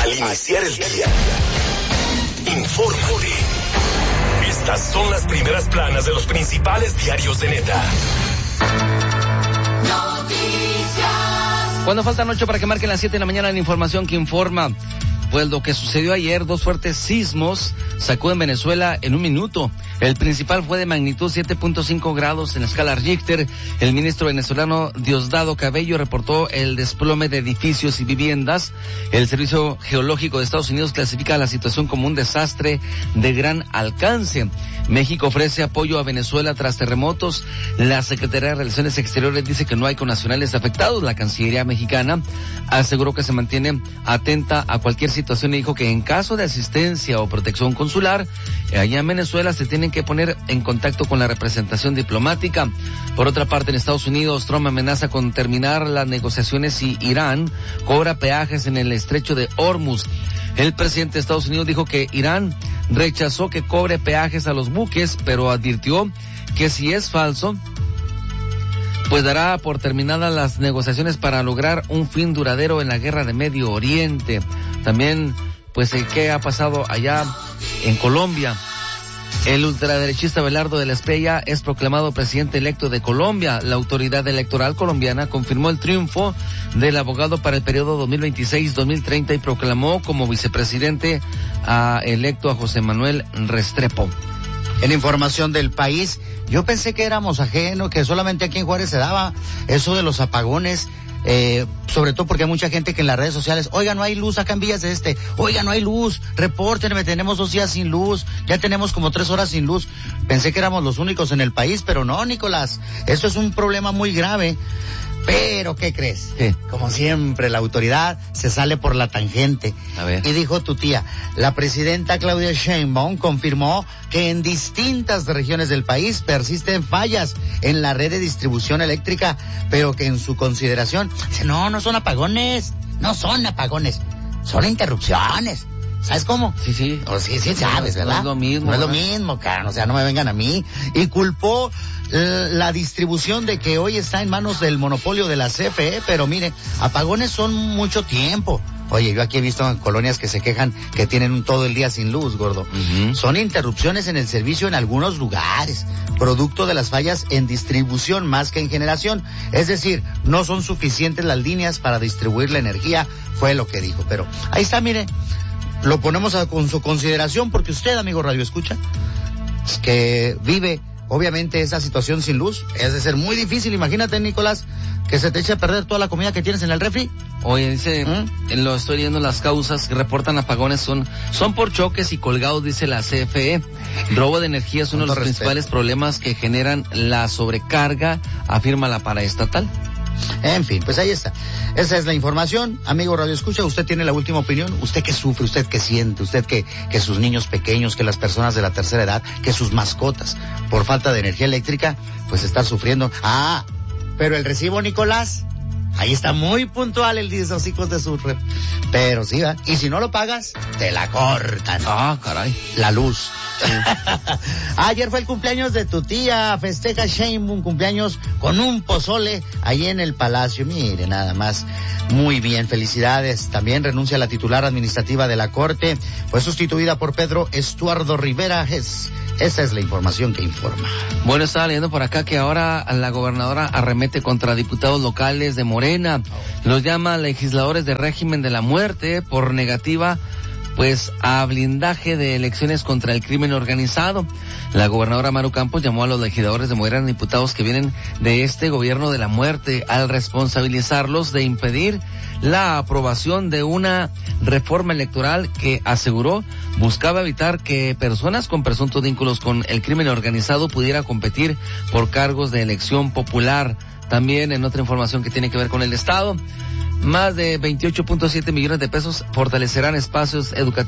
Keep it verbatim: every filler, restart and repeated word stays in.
Al iniciar el día, infórmate. Estas son las primeras planas de los principales diarios de Neta. Cuando faltan ocho para que marquen las siete de la mañana, la información que informa. Pues lo que sucedió ayer, dos fuertes sismos sacuden Venezuela en un minuto. El principal fue de magnitud siete punto cinco grados en la escala Richter. El ministro venezolano Diosdado Cabello reportó el desplome de edificios y viviendas. El Servicio Geológico de Estados Unidos clasifica la situación como un desastre de gran alcance. México ofrece apoyo a Venezuela tras terremotos. La Secretaría de Relaciones Exteriores dice que no hay connacionales afectados. La Cancillería mexicana aseguró que se mantiene atenta a cualquier situación y dijo que en caso de asistencia o protección consular, allá en Venezuela se tienen que poner en contacto con la representación diplomática. Por otra parte, en Estados Unidos, Trump amenaza con terminar las negociaciones si Irán cobra peajes en el estrecho de Hormuz. El presidente de Estados Unidos dijo que Irán rechazó que cobre peajes a los buques, pero advirtió que si es falso, pues dará por terminadas las negociaciones para lograr un fin duradero en la guerra de Medio Oriente. También, pues, ¿qué ha pasado allá en Colombia? El ultraderechista Abelardo de la Espriella es proclamado presidente electo de Colombia. La autoridad electoral colombiana confirmó el triunfo del abogado para el periodo dos mil veintiséis dos mil treinta y proclamó como vicepresidente a electo a José Manuel Restrepo. En información del país, yo pensé que éramos ajenos, que solamente aquí en Juárez se daba eso de los apagones, eh, sobre todo porque hay mucha gente que en las redes sociales, oiga, no hay luz acá en Villas de Este, oiga, no hay luz, repórtenme, tenemos dos días sin luz, ya tenemos como tres horas sin luz. Pensé que éramos los únicos en el país, pero no, Nicolás, esto es un problema muy grave. Pero, ¿qué crees? ¿Qué? Como siempre, la autoridad se sale por la tangente. A ver. Y dijo tu tía, la presidenta Claudia Sheinbaum confirmó que en distintas regiones del país persisten fallas en la red de distribución eléctrica, pero que en su consideración, dice, no, no son apagones, no son apagones, son interrupciones. ¿Sabes cómo? Sí, sí. O sí, sí sabes, ¿verdad? No es lo mismo. No es lo ¿verdad? mismo, cara, o sea, no me vengan a mí. Y culpó eh, la distribución de que hoy está en manos del monopolio de la C F E, pero mire, apagones son mucho tiempo. Oye, yo aquí he visto en colonias que se quejan que tienen todo el día sin luz, gordo. Uh-huh. Son interrupciones en el servicio en algunos lugares, producto de las fallas en distribución más que en generación. Es decir, no son suficientes las líneas para distribuir la energía, fue lo que dijo. Pero ahí está, mire. Lo ponemos a, con su consideración porque usted, amigo Radio Escucha, que vive obviamente esa situación sin luz, es de ser muy difícil. Imagínate, Nicolás, que se te eche a perder toda la comida que tienes en el refri. Oye, dice, ¿Mm? lo estoy viendo, las causas que reportan apagones son son por choques y colgados, dice la C F E. Robo de energía es uno de los principales problemas que generan la sobrecarga, afirma la paraestatal. En fin, pues ahí está. Esa es la información. Amigo Radio Escucha, usted tiene la última opinión. Usted que sufre, usted que siente, usted que, que sus niños pequeños, que las personas de la tercera edad, que sus mascotas, por falta de energía eléctrica, pues están sufriendo. Ah, pero el recibo, Nicolás, ahí está muy puntual el diez hocicos de su rep. Pero sí, ¿va? Y si no lo pagas, te la cortan. Ah, caray. La luz. Sí. Ayer fue el cumpleaños de tu tía, festeja Sheinbaum cumpleaños con un pozole ahí en el Palacio. Mire, nada más, muy bien, felicidades. También renuncia a la titular administrativa de la Corte, fue sustituida por Pedro Estuardo Rivera. Es, esa es la información que informa. Bueno, estaba leyendo por acá que ahora la gobernadora arremete contra diputados locales de Morena, los llama legisladores de régimen de la muerte por negativa pues a blindaje de elecciones contra el crimen organizado. La gobernadora Maru Campos llamó a los legisladores de Morena, diputados que vienen de este gobierno de la muerte, al responsabilizarlos de impedir la aprobación de una reforma electoral que aseguró buscaba evitar que personas con presuntos vínculos con el crimen organizado pudiera competir por cargos de elección popular. También en otra información que tiene que ver con el Estado, más de veintiocho punto siete millones de pesos fortalecerán espacios educativos